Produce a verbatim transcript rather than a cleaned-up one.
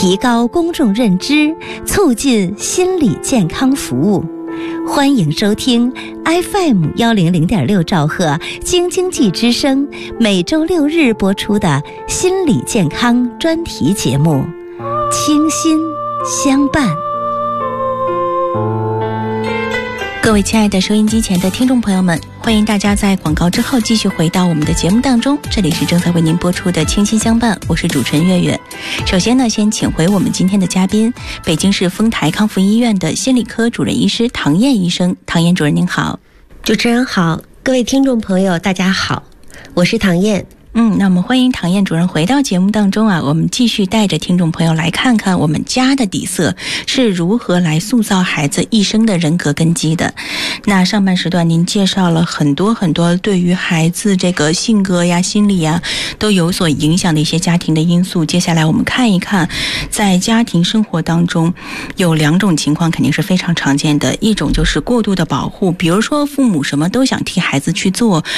提高公众认知，促进心理健康服务。欢迎收听 F M 一零零点六兆赫京津冀之声每周六日播出的心理健康专题节目《清心相伴》。各位亲爱的收音机前的听众朋友们，欢迎大家在广告之后继续回到我们的节目当中，这里是正在为您播出的《清心相伴》，我是主持人月月。首先呢，先请回我们今天的嘉宾，北京市丰台康复医院的心理科主任医师唐燕医生。唐燕主任您好。 主持人好，各位听众朋友大家好，我是唐燕。 嗯，那我们欢迎唐燕主任回到节目当中啊，我们继续带着听众朋友来看看我们家的底色是如何来塑造孩子一生的人格根基的。那上半时段您介绍了很多很多对于孩子这个性格呀、心理呀都有所影响的一些家庭的因素。接下来我们看一看，在家庭生活当中有两种情况肯定是非常常见的，一种就是过度的保护，比如说父母什么都想替孩子去做，